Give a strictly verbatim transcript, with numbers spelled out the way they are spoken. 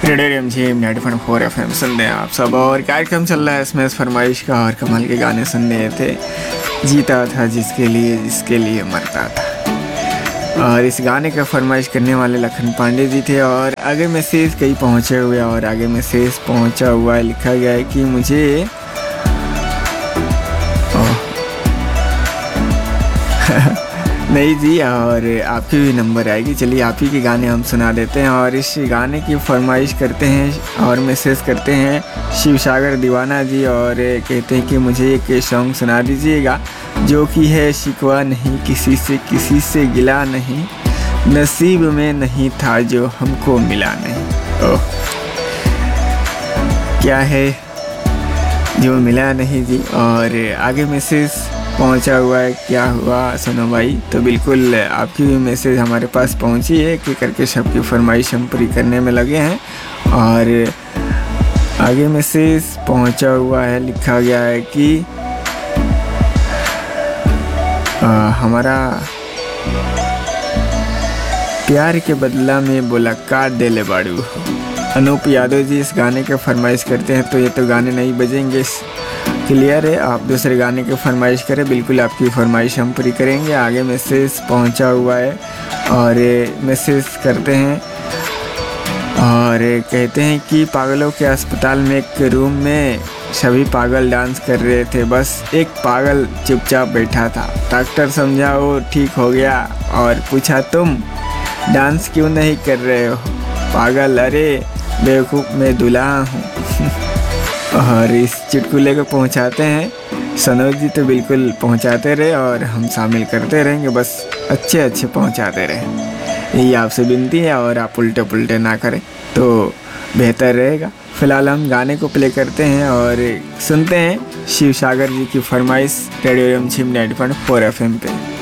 Radio रिमझिम ninety point four F M सुन रहे हैं आप सब। और कार्यक्रम चल रहा है इसमें फरमाइश का और कमाल के गाने सुन रहे थे। जीता था जिसके लिए जिसके लिए मरता था। और इस गाने का फरमाइश करने वाले लखन पांडे जी थे। और आगे मैसेज कई पहुँचे हुए और आगे मैसेज पहुँचा हुआ है, लिखा गया है कि मुझे नहीं जी, और आपकी भी नंबर आएगी। चलिए आप ही के गाने हम सुना देते हैं। और इस गाने की फरमाइश करते हैं और मैसेज करते हैं शिव सागर दीवाना जी, और कहते हैं कि मुझे एक सॉन्ग सुना दीजिएगा जो कि है शिकवा नहीं किसी से, किसी से गिला नहीं, नसीब में नहीं था जो हमको मिला नहीं। ओह क्या है जो मिला नहीं जी। और आगे मैसेज पहुंचा हुआ है, क्या हुआ सुनो भाई। तो बिल्कुल आपकी भी मैसेज हमारे पास पहुंची है कि करके सबकी फरमाइश हम पूरी करने में लगे हैं। और आगे मैसेज पहुंचा हुआ है, लिखा गया है कि आ, हमारा प्यार के बदला में बोला काट दे ले बाड़ू। अनूप यादव जी इस गाने के फरमाइश करते हैं, तो ये तो गाने नहीं बजेंगे, क्लियर है। आप दूसरे गाने की फरमाइश करें, बिल्कुल आपकी फरमाइश हम पूरी करेंगे। आगे मैसेज पहुंचा हुआ है और मैसेज करते हैं और कहते हैं कि पागलों के अस्पताल में एक रूम में सभी पागल डांस कर रहे थे, बस एक पागल चुपचाप बैठा था। डॉक्टर समझा वो ठीक हो गया और पूछा तुम डांस क्यों नहीं कर रहे हो पागल, अरे बेवकूफ़ मैं दुल्हा हूँ। और इस चुटकुले को पहुंचाते हैं सनोज जी, तो बिल्कुल पहुंचाते रहे और हम शामिल करते रहेंगे, बस अच्छे अच्छे पहुंचाते रहे, यही आपसे विनती है। और आप उल्टे पुल्टे ना करें तो बेहतर रहेगा। फ़िलहाल हम गाने को प्ले करते हैं और सुनते हैं शिव सागर जी की फरमाइश रेडियो रिमझिम ninety point four F M पे।